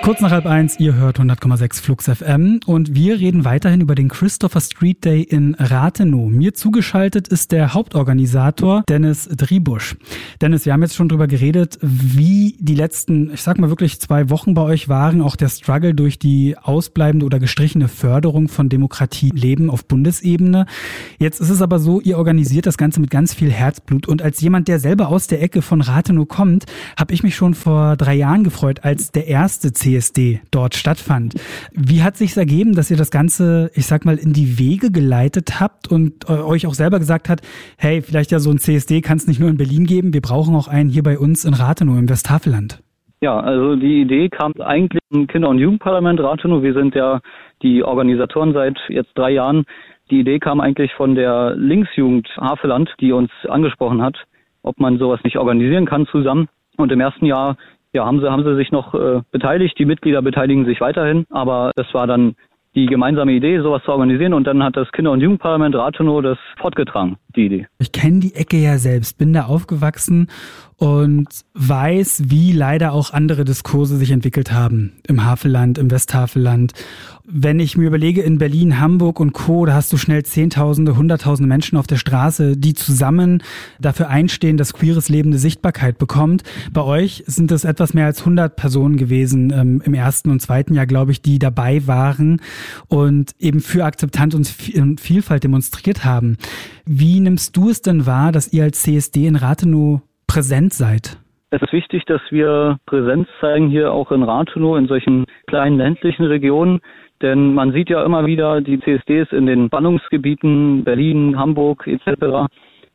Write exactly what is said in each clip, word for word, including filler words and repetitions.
Kurz nach halb eins, ihr hört hundert Komma sechs Flux F M und wir reden weiterhin über den Christopher Street Day in Rathenow. Mir zugeschaltet ist der Hauptorganisator Dennis Driebusch. Dennis, wir haben jetzt schon drüber geredet, wie die letzten, ich sag mal wirklich zwei Wochen bei euch waren, auch der Struggle durch die ausbleibende oder gestrichene Förderung von Demokratieleben auf Bundesebene. Jetzt ist es aber so, ihr organisiert das Ganze mit ganz viel Herzblut und als jemand, der selber aus der Ecke von Rathenow kommt, habe ich mich schon vor drei Jahren gefreut, als der erste C S D dort stattfand. Wie hat sich's ergeben, dass ihr das Ganze, ich sag mal, in die Wege geleitet habt und äh, euch auch selber gesagt hat, hey, vielleicht ja so ein C S D kann es nicht nur in Berlin geben, wir brauchen auch einen hier bei uns in Rathenow im Westhaveland? Ja, also die Idee kam eigentlich im Kinder- und Jugendparlament Rathenow. Wir sind ja die Organisatoren seit jetzt drei Jahren. Die Idee kam eigentlich von der Linksjugend Haveland, die uns angesprochen hat, ob man sowas nicht organisieren kann zusammen. Und im ersten Jahr Ja, haben sie, haben sie sich noch äh, beteiligt. Die Mitglieder beteiligen sich weiterhin. Aber das war dann die gemeinsame Idee, sowas zu organisieren. Und dann hat das Kinder- und Jugendparlament Rathenow das fortgetragen, die Idee. Ich kenne die Ecke ja selbst, bin da aufgewachsen und weiß, wie leider auch andere Diskurse sich entwickelt haben im Havelland, im Westhaveland. Wenn ich mir überlege, in Berlin, Hamburg und Co., da hast du schnell Zehntausende, Hunderttausende Menschen auf der Straße, die zusammen dafür einstehen, dass queeres Leben eine Sichtbarkeit bekommt. Bei euch sind es etwas mehr als hundert Personen gewesen ähm, im ersten und zweiten Jahr, glaube ich, die dabei waren und eben für Akzeptanz und Vielfalt demonstriert haben. Wie nimmst du es denn wahr, dass ihr als C S D in Rathenow präsent seid? Es ist wichtig, dass wir Präsenz zeigen hier auch in Rathenow, in solchen kleinen ländlichen Regionen. Denn man sieht ja immer wieder die C S Ds in den Ballungsgebieten, Berlin, Hamburg et cetera.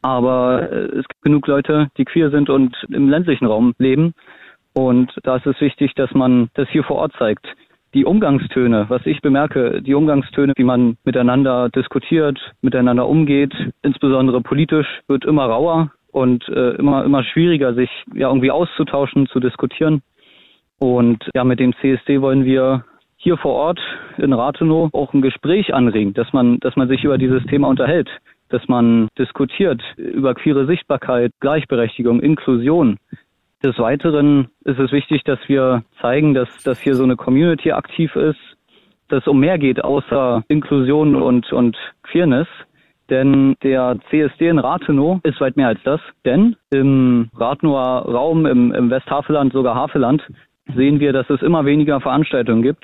Aber es gibt genug Leute, die queer sind und im ländlichen Raum leben. Und da ist es wichtig, dass man das hier vor Ort zeigt. Die Umgangstöne, was ich bemerke, die Umgangstöne, wie man miteinander diskutiert, miteinander umgeht, insbesondere politisch, wird immer rauer und äh, immer immer schwieriger, sich ja irgendwie auszutauschen, zu diskutieren. Und ja, mit dem C S D wollen wir hier vor Ort in Rathenow auch ein Gespräch anregen, dass man dass man sich über dieses Thema unterhält, dass man diskutiert über queere Sichtbarkeit, Gleichberechtigung, Inklusion. Des Weiteren ist es wichtig, dass wir zeigen, dass, dass hier so eine Community aktiv ist, dass es um mehr geht außer Inklusion und, und Queerness. Denn der C S D in Rathenow ist weit mehr als das. Denn im Rathenower Raum, im, im Westhaveland, sogar Haveland, sehen wir, dass es immer weniger Veranstaltungen gibt,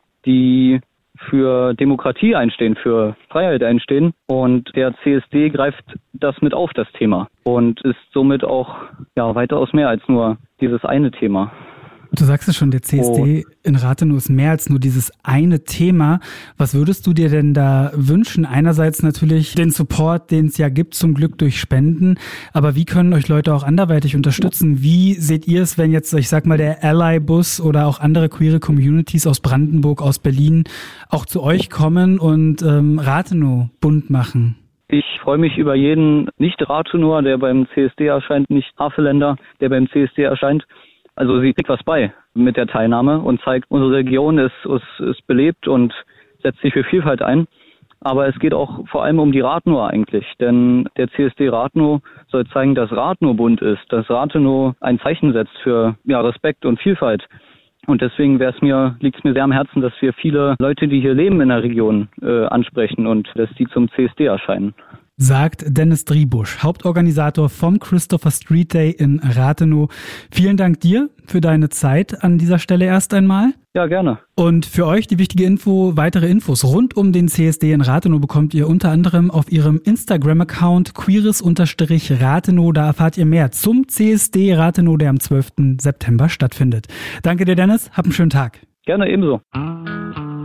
die für Demokratie einstehen, für Freiheit einstehen. Und der C S D greift das mit auf, das Thema. Und ist somit auch ja weitaus mehr als nur dieses eine Thema. Du sagst es schon, der C S D oh. in Rathenow ist mehr als nur dieses eine Thema. Was würdest du dir denn da wünschen? Einerseits natürlich den Support, den es ja gibt, zum Glück durch Spenden. Aber wie können euch Leute auch anderweitig unterstützen? Wie seht ihr es, wenn jetzt, ich sag mal, der Ally-Bus oder auch andere queere Communities aus Brandenburg, aus Berlin auch zu euch kommen und ähm, Rathenow bunt machen? Ich freue mich über jeden Nicht-Rathenower, der beim C S D erscheint, nicht Haveländer, der beim C S D erscheint. Also sie trägt was bei mit der Teilnahme und zeigt, unsere Region ist, ist, ist belebt und setzt sich für Vielfalt ein. Aber es geht auch vor allem um die Rathenower eigentlich. Denn der C S D Rathenow soll zeigen, dass Rathenow bunt ist, dass Rathenow ein Zeichen setzt für ja, Respekt und Vielfalt. Und deswegen wäre es mir, liegt es mir sehr am Herzen, dass wir viele Leute, die hier leben in der Region, äh, ansprechen und dass die zum C S D erscheinen. Sagt Dennis Driebusch, Hauptorganisator vom Christopher Street Day in Rathenow. Vielen Dank dir für deine Zeit an dieser Stelle erst einmal. Ja, gerne. Und für euch die wichtige Info, weitere Infos rund um den C S D in Rathenow bekommt ihr unter anderem auf ihrem Instagram-Account queeres-rathenow. Da erfahrt ihr mehr zum C S D Rathenow, der am zwölften September stattfindet. Danke dir, Dennis. Hab einen schönen Tag. Gerne, ebenso.